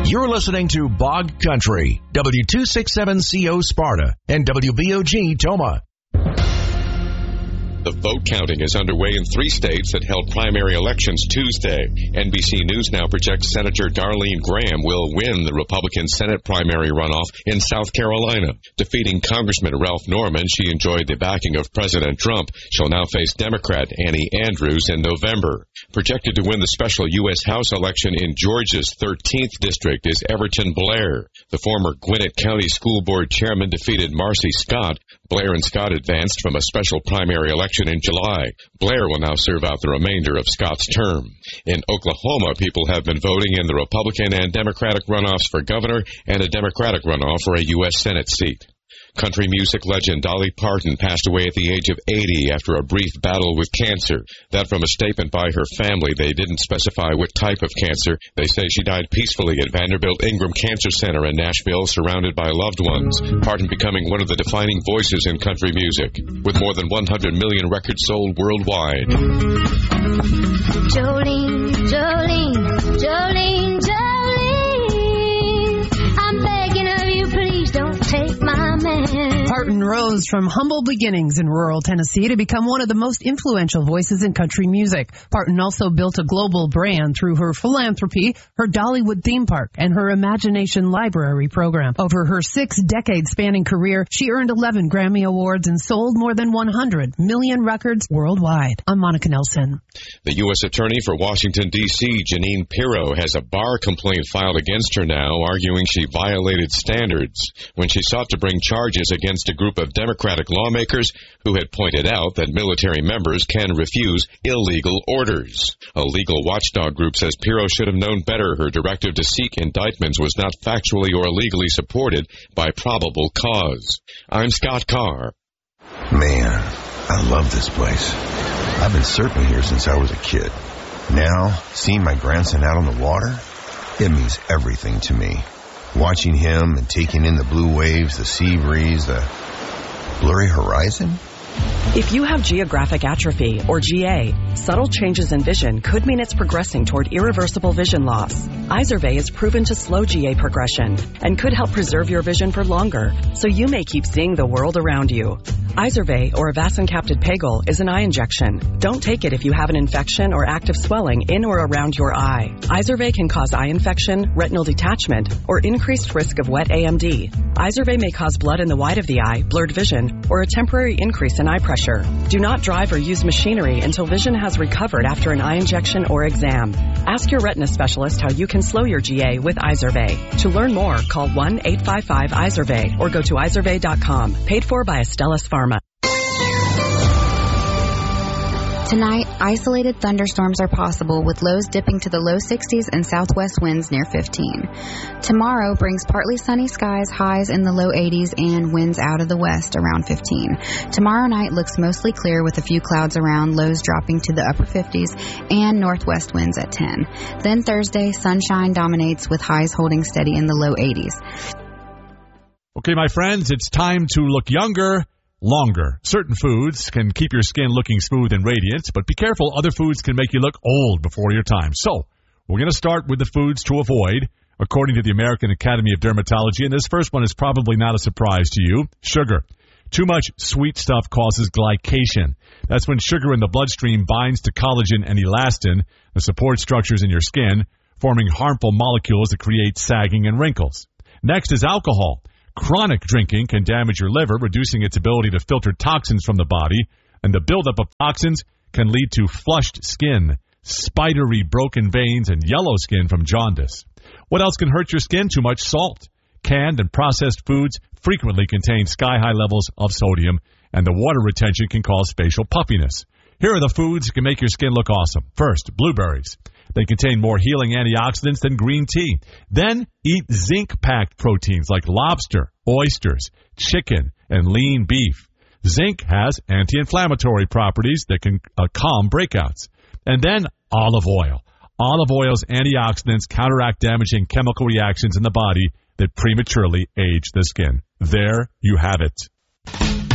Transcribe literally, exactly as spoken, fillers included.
You're listening to Bog Country, W two sixty-seven C O Sparta and W B O G Toma. The vote counting is underway in three states that held primary elections Tuesday. N B C News now projects Senator Darlene Graham will win the Republican Senate primary runoff in South Carolina. Defeating Congressman Ralph Norman, she enjoyed the backing of President Trump. She'll now face Democrat Annie Andrews in November. Projected to win the special U S House election in Georgia's thirteenth district is Everton Blair. The former Gwinnett County School Board chairman defeated Marcy Scott. Blair and Scott advanced from a special primary election in July. Blair will now serve out the remainder of Scott's term. In Oklahoma, people have been voting in the Republican and Democratic runoffs for governor and a Democratic runoff for a U S Senate seat. Country music legend Dolly Parton passed away at the age of eighty after a brief battle with cancer. That from a statement by her family. They didn't specify what type of cancer. They say she died peacefully at Vanderbilt Ingram Cancer Center in Nashville, surrounded by loved ones. Parton becoming one of the defining voices in country music, with more than one hundred million records sold worldwide. Jolene, Jolene, Jolene, Jolene, I'm begging of you, please don't take my man. Parton rose from humble beginnings in rural Tennessee to become one of the most influential voices in country music. Parton also built a global brand through her philanthropy, her Dollywood theme park, and her Imagination Library program. Over her six-decade-spanning career, she earned eleven Grammy Awards and sold more than one hundred million records worldwide. I'm Monica Nelson. The U S Attorney for Washington, D C, Jeanine Pirro, has a bar complaint filed against her now, arguing she violated standards when she sought to bring charges against a group of Democratic lawmakers who had pointed out that military members can refuse illegal orders. A legal watchdog group says Pirro should have known better. Her directive to seek indictments was not factually or legally supported by probable cause. I'm Scott Carr. Man, I love this place. I've been surfing here since I was a kid. Now, seeing my grandson out on the water, it means everything to me. Watching him and taking in the blue waves, the sea breeze, the blurry horizon. If you have geographic atrophy, or G A, subtle changes in vision could mean it's progressing toward irreversible vision loss. Izervay is proven to slow G A progression and could help preserve your vision for longer, so you may keep seeing the world around you. Izervay, or Avacincaptad Pegol, is an eye injection. Don't take it if you have an infection or active swelling in or around your eye. Izervay can cause eye infection, retinal detachment, or increased risk of wet A M D. Izervay may cause blood in the white of the eye, blurred vision, or a temporary increase in eye pressure. Do not drive or use machinery until vision has recovered after an eye injection or exam. Ask your retina specialist how you can slow your G A with Izervay. To learn more, call one eight five five Izervay or go to izervay dot com. Paid for by Astellas Pharma. Tonight, isolated thunderstorms are possible with lows dipping to the low sixties and southwest winds near fifteen. Tomorrow brings partly sunny skies, highs in the low eighties, and winds out of the west around fifteen. Tomorrow night looks mostly clear with a few clouds around, lows dropping to the upper fifties, and northwest winds at ten. Then Thursday, sunshine dominates with highs holding steady in the low eighties. Okay, my friends, it's time to look younger. Longer. Certain foods can keep your skin looking smooth and radiant, but be careful, other foods can make you look old before your time. So, we're going to start with the foods to avoid, according to the American Academy of Dermatology, and this first one is probably not a surprise to you. Sugar. Too much sweet stuff causes glycation. That's when sugar in the bloodstream binds to collagen and elastin, the support structures in your skin, forming harmful molecules that create sagging and wrinkles. Next is alcohol. Chronic drinking can damage your liver, reducing its ability to filter toxins from the body, and the buildup of toxins can lead to flushed skin, spidery broken veins, and yellow skin from jaundice. What else can hurt your skin? Too much salt. Canned and processed foods frequently contain sky-high levels of sodium, and the water retention can cause facial puffiness. Here are the foods that can make your skin look awesome. First, blueberries. They contain more healing antioxidants than green tea. Then, eat zinc-packed proteins like lobster, oysters, chicken, and lean beef. Zinc has anti-inflammatory properties that can uh, calm breakouts. And then, olive oil. Olive oil's antioxidants counteract damaging chemical reactions in the body that prematurely age the skin. There you have it.